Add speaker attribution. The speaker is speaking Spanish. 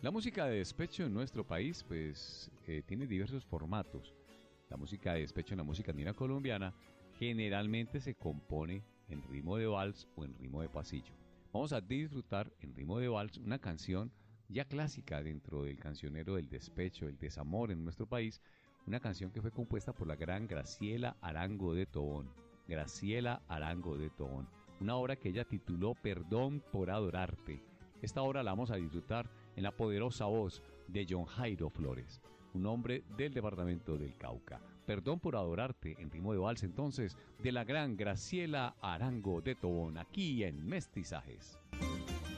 Speaker 1: La música de despecho en nuestro país pues tiene diversos formatos. La música de despecho en la música andina colombiana generalmente se compone en ritmo de vals o en ritmo de pasillo. Vamos a disfrutar en ritmo de vals una canción ya clásica dentro del cancionero del despecho, el desamor en nuestro país, una canción que fue compuesta por la gran Graciela Arango de Tobón. Graciela Arango de Tobón, una obra que ella tituló Perdón por adorarte. Esta obra la vamos a disfrutar en la poderosa voz de John Jairo Flores, un hombre del departamento del Cauca. Perdón por adorarte, en ritmo de vals entonces, de la gran Graciela Arango de Tobón, aquí en Mestizajes.